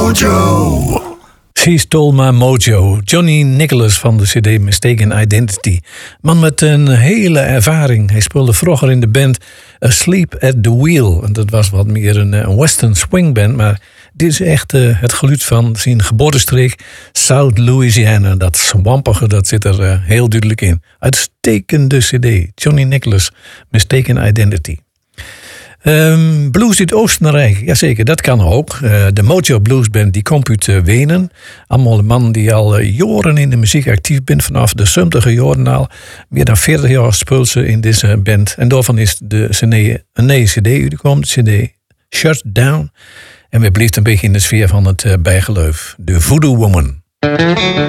mojo. She Stole My Mojo. Johnny Nicholas van de cd Mistaken Identity. Man met een hele ervaring. Hij speelde vroeger in de band Asleep at the Wheel. En dat was wat meer een western swing band. Maar dit is echt het geluid van zijn geboortestreek South Louisiana. Dat swampige, dat zit er heel duidelijk in. Uitstekende cd. Johnny Nicholas, Mistaken Identity. Blues uit Oostenrijk, jazeker, dat kan ook. De Mojo Blues Band die komt uit Wenen. Allemaal een man die al jaren in de muziek actief bent. Vanaf de 70e jaren al. Meer dan 40 jaar speelt ze in deze band. En daarvan is de een cd uitgekomen. De cd Shut Down. En we blijven een beetje in de sfeer van het bijgeloof. De Voodoo Woman.